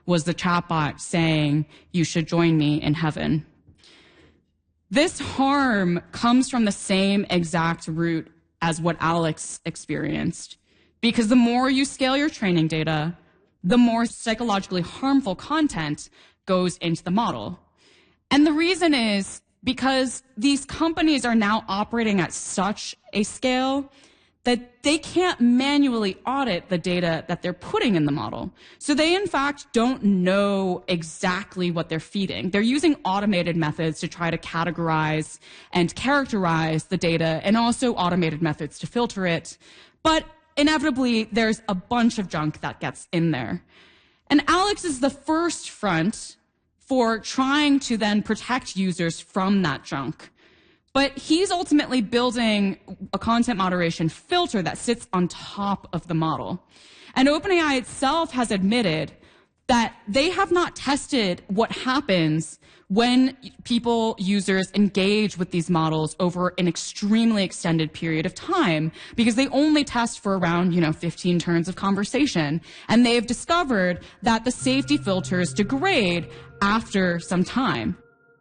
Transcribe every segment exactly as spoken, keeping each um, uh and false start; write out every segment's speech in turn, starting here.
was the chatbot saying, "You should join me in heaven." This harm comes from the same exact root as what Alex experienced. Because the more you scale your training data, the more psychologically harmful content goes into the model. And the reason is because these companies are now operating at such a scale that they can't manually audit the data that they're putting in the model. So they, in fact, don't know exactly what they're feeding. They're using automated methods to try to categorize and characterize the data, and also automated methods to filter it. But inevitably, there's a bunch of junk that gets in there. And Alex is the first front for trying to then protect users from that junk. But he's ultimately building a content moderation filter that sits on top of the model. And OpenAI itself has admitted that they have not tested what happens when people, users, engage with these models over an extremely extended period of time, because they only test for around, you know, fifteen turns of conversation. And they've discovered that the safety filters degrade after some time.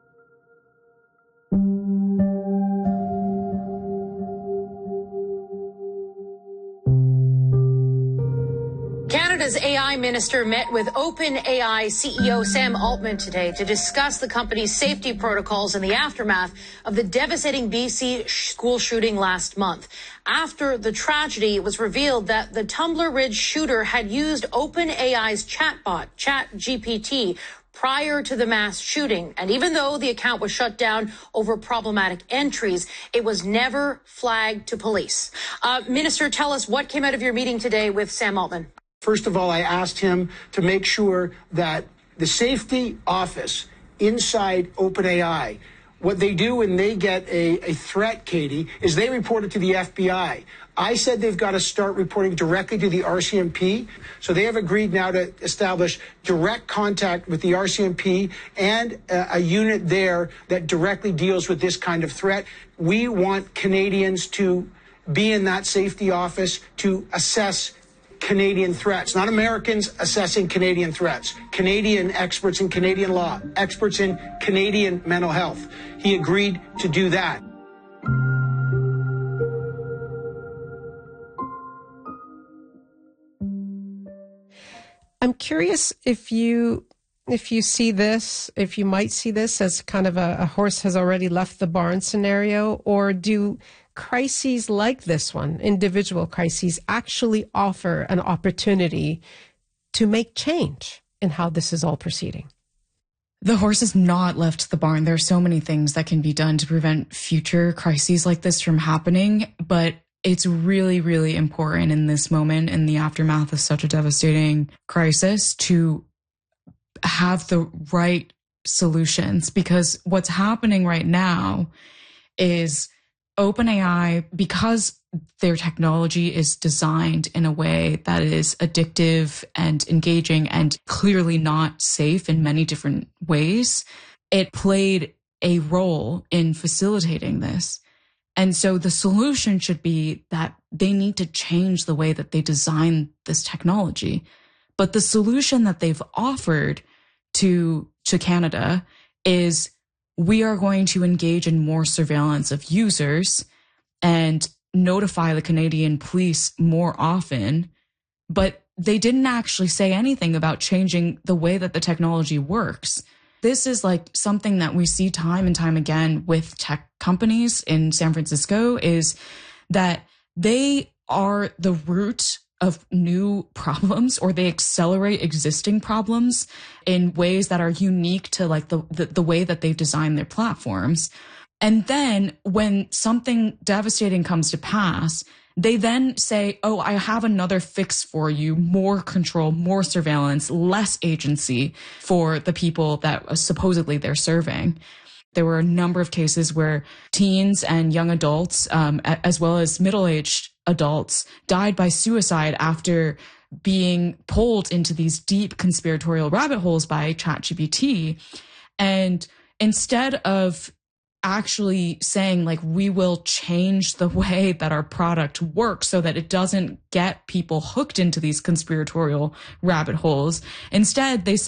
Canada's A I minister met with OpenAI C E O Sam Altman today to discuss the company's safety protocols in the aftermath of the devastating B C school shooting last month. After the tragedy, it was revealed that the Tumbler Ridge shooter had used OpenAI's chatbot, ChatGPT, prior to the mass shooting. And even though the account was shut down over problematic entries, it was never flagged to police. Uh, Minister, tell us what came out of your meeting today with Sam Altman. First of all, I asked him to make sure that the safety office inside OpenAI, what they do when they get a, a threat, Katie, is they report it to the F B I. I said they've got to start reporting directly to the R C M P. So they have agreed now to establish direct contact with the R C M P and a, a unit there that directly deals with this kind of threat. We want Canadians to be in that safety office to assess Canadian threats, not Americans assessing Canadian threats. Canadian experts in Canadian law, experts in Canadian mental health. He agreed to do that. I'm curious if you if you see this, if you might see this as kind of a, a horse has already left the barn scenario, or do crises like this one, individual crises, actually offer an opportunity to make change in how this is all proceeding? The horse has not left the barn. There are so many things that can be done to prevent future crises like this from happening, but it's really, really important in this moment, in the aftermath of such a devastating crisis, to have the right solutions, because what's happening right now is OpenAI, because their technology is designed in a way that is addictive and engaging and clearly not safe in many different ways, it played a role in facilitating this. And so the solution should be that they need to change the way that they design this technology. But the solution that they've offered to, to Canada is, we are going to engage in more surveillance of users and notify the Canadian police more often. But they didn't actually say anything about changing the way that the technology works. This is like something that we see time and time again with tech companies in San Francisco, is that they are the root of new problems, or they accelerate existing problems in ways that are unique to like the, the, the way that they've designed their platforms. And then when something devastating comes to pass, they then say, oh, I have another fix for you, more control, more surveillance, less agency for the people that supposedly they're serving. There were a number of cases where teens and young adults, um, as well as middle-aged adults, died by suicide after being pulled into these deep conspiratorial rabbit holes by ChatGPT. And instead of actually saying, like, we will change the way that our product works so that it doesn't get people hooked into these conspiratorial rabbit holes, instead they